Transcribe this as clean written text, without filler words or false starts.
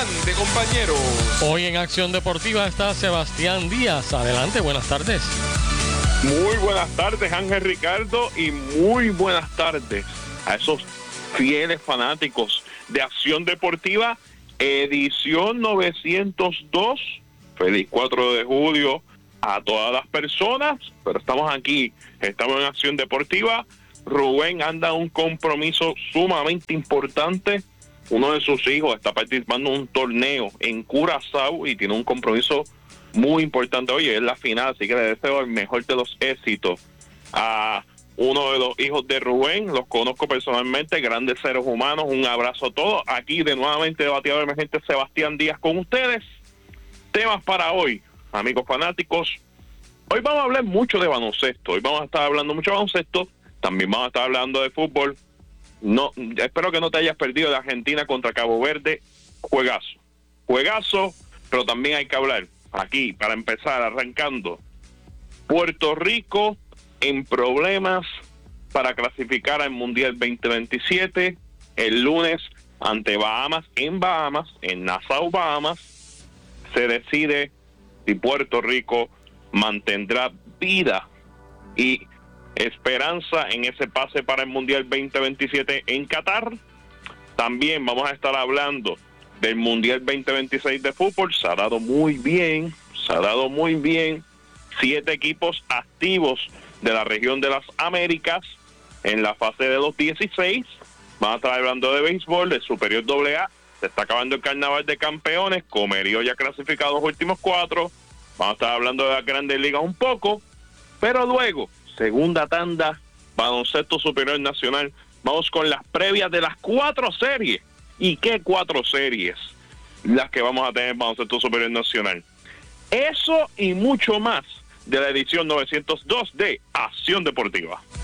grande, compañeros. Hoy en Acción Deportiva está Sebastián Díaz. Adelante, buenas tardes. Muy buenas tardes, Ángel Ricardo, y muy buenas tardes a esos fieles fanáticos de Acción Deportiva, edición 902. Feliz 4 de julio a todas las personas, pero estamos aquí, estamos en Acción Deportiva. Rubén anda en un compromiso sumamente importante. Uno de sus hijos está participando en un torneo en Curazao y tiene un compromiso muy importante. Oye, es la final, así que le deseo el mejor de los éxitos a uno de los hijos de Rubén. Los conozco personalmente, grandes seres humanos. Un abrazo a todos. Aquí de nuevamente Bateador Emergente Sebastián Díaz con ustedes. Temas para hoy, amigos fanáticos. Hoy vamos a hablar mucho de baloncesto. Hoy vamos a estar hablando mucho de baloncesto. También vamos a estar hablando de fútbol. No, espero que no te hayas perdido de Argentina contra Cabo Verde. Juegazo, pero también hay que hablar aquí, para empezar, arrancando. Puerto Rico en problemas para clasificar al Mundial 2027. El lunes ante Bahamas, en Nassau, Bahamas, se decide si Puerto Rico mantendrá vida y esperanza en ese pase para el Mundial 2027 en Qatar. También vamos a estar hablando del Mundial 2026 de fútbol. Se ha dado muy bien. 7 equipos activos de la región de las Américas en la fase de los 16. Vamos a estar hablando de béisbol, de Superior AA. Se está acabando el Carnaval de Campeones. Comerío ya clasificado los últimos 4. Vamos a estar hablando de las Grandes Ligas un poco. Pero luego, segunda tanda, Baloncesto Superior Nacional. Vamos con las previas de las 4 series. ¿Y qué 4 series? Las que vamos a tener en Baloncesto Superior Nacional. Eso y mucho más de la edición 902 de Acción Deportiva.